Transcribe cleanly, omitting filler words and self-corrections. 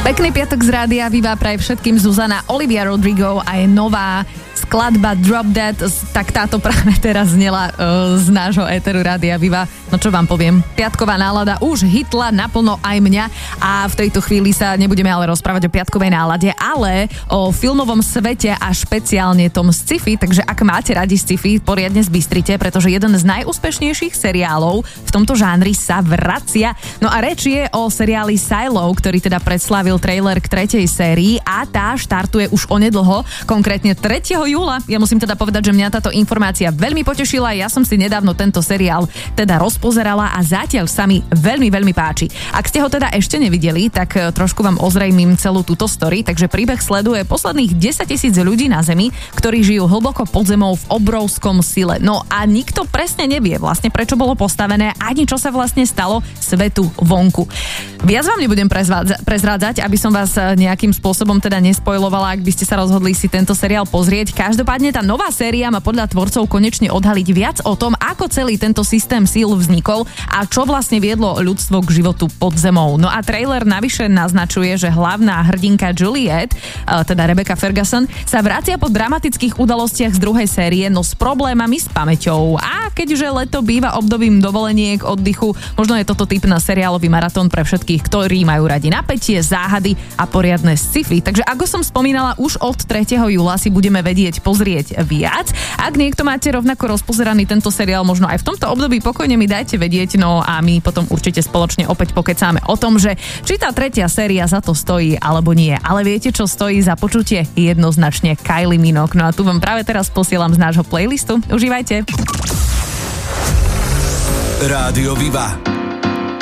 Pekný piatok z Rádia Viva praje všetkým Zuzana, Olivia Rodrigo a je nová skladba Drop Dead, tak táto práve teraz znela z nášho éteru Rádia Viva. No čo vám poviem, piatková nálada už hitla naplno aj mňa a v tejto chvíli sa nebudeme ale rozprávať o piatkovej nálade, ale o filmovom svete a špeciálne tom sci-fi, takže ak máte radi sci-fi, poriadne zbystrite, pretože jeden z najúspešnejších seriálov v tomto žánri sa vracia. No a reč je o seriáli Silo, ktorý teda predslávil trailer k 3. sérii a tá štartuje už onedlho, konkrétne 3. júla. Ja musím teda povedať, že mňa táto informácia veľmi potešila. Ja som si nedávno tento seriál teda rozpozerala a zatiaľ sa mi veľmi, veľmi páči. Ak ste ho teda ešte nevideli, tak trošku vám ozrejmím celú túto story. Takže príbeh sleduje posledných 10 000 ľudí na Zemi, ktorí žijú hlboko pod zemou v obrovskom sile. No a nikto presne nevie vlastne, prečo bolo postavené, ani čo sa vlastne stalo svetu vonku. Viac vám nebudem prezrádzať, aby som vás nejakým spôsobom teda nespoilovala, ak by ste sa rozhodli si tento seriál pozrieť. Každopádne tá nová séria má podľa tvorcov konečne odhaliť viac o tom, ako celý tento systém síl vznikol a čo vlastne viedlo ľudstvo k životu pod zemou. No a trailer navyše naznačuje, že hlavná hrdinka Juliet, teda Rebecca Ferguson, sa vracia po dramatických udalostiach z druhej série, no s problémami s pamäťou. A keďže leto býva obdobím dovoleniek, oddychu, možno je toto typ na seriálový maratón pre všetkých, ktorí majú radi napätie, záhady a poriadne sci-fi. Takže ako som spomínala, už od 3. júla si budeme vedieť pozrieť viac. Ak niekto máte rovnako rozpozeraný tento seriál, možno aj v tomto období, pokojne mi dajte vedieť, no a my potom určite spoločne opäť pokecáme o tom, že či tá 3. séria za to stojí alebo nie. Ale viete, čo stojí za počutie? Jednoznačne Kylie Minogue. No a tu vám práve teraz posielam z nášho playlistu. Užívajte. Rádio Viva.